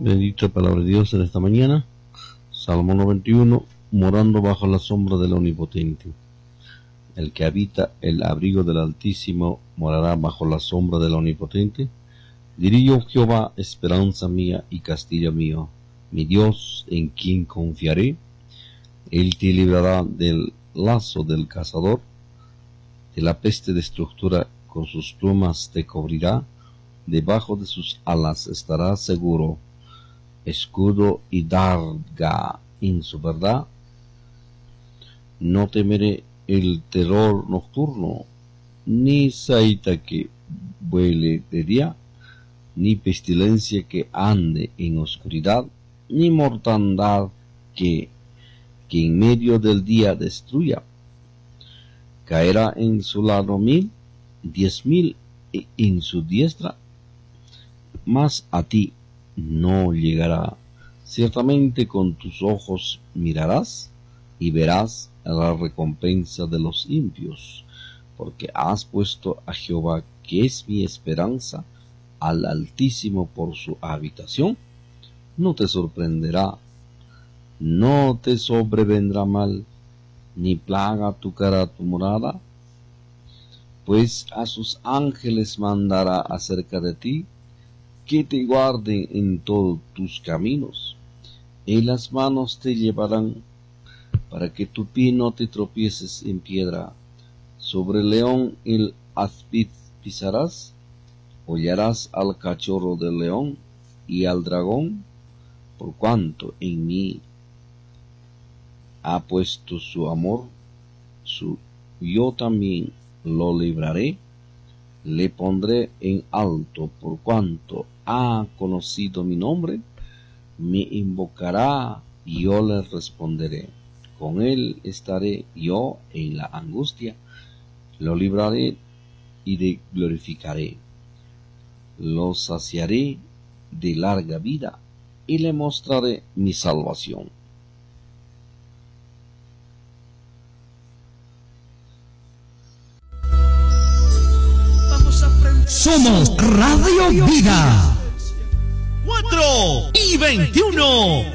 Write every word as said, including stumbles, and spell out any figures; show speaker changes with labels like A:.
A: Bendita palabra de Dios en esta mañana. Salmo noventa y uno. Morando bajo la sombra del Omnipotente. El que habita el abrigo del Altísimo morará bajo la sombra del Omnipotente. Diré yo: Jehová, esperanza mía y castillo mío, mi Dios, en quien confiaré. Él te librará del lazo del cazador, de la peste destructora, con sus plumas te cubrirá, debajo de sus alas estarás seguro. Escudo y darga en su verdad. No temeré el terror nocturno, ni saeta que vuele de día, ni pestilencia que ande en oscuridad, ni mortandad que, que en medio del día destruya. Caerá en su lado mil, diez mil en su diestra, mas a ti no llegará. Ciertamente con tus ojos mirarás y verás la recompensa de los impios, porque has puesto a Jehová, que es mi esperanza, al Altísimo por su habitación. No te sorprenderá, no te sobrevendrá mal, ni plaga tocará tu morada, pues a sus ángeles mandará acerca de ti, que te guarden en todos tus caminos. En las manos te llevarán, para que tu pie no te tropieces en piedra. Sobre el león y el áspid pisarás, hollarás al cachorro del león y al dragón, por cuanto en mí ha puesto su amor, su, yo también lo libraré, le pondré en alto, por cuanto ha conocido mi nombre, me invocará y yo le responderé. Con él estaré yo en la angustia, lo libraré y le glorificaré. Lo saciaré de larga vida y le mostraré mi salvación.
B: Somos Radio Vida. cuatro y veintiuno.